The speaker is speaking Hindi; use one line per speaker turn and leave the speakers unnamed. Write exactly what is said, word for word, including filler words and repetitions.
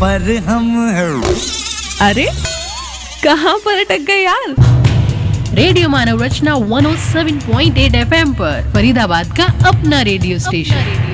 पर हम हैं।
अरे कहाँ पर अटक गए यार?
रेडियो मानव रचना एक सौ सात पॉइंट आठ एफएम पर, फरीदाबाद का अपना रेडियो स्टेशन।